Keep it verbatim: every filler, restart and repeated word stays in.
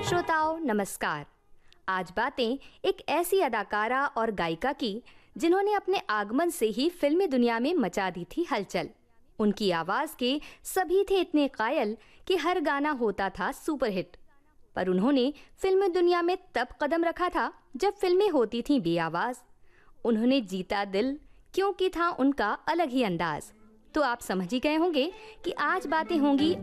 श्रोताओं नमस्कार। आज बातें एक ऐसी अदाकारा और गायिका की जिन्होंने अपने आगमन से ही फिल्मी दुनिया में मचा दी थी हलचल। उनकी आवाज के सभी थे इतने कायल कि हर गाना होता था सुपरहिट। पर उन्होंने फिल्मी दुनिया में तब कदम रखा था जब फिल्में होती थीं बेआवाज। उन्होंने जीता दिल क्योंकि था उनका अलग ही अंदाज। तो आप समझ ही गए होंगे कि आज बातें होंगी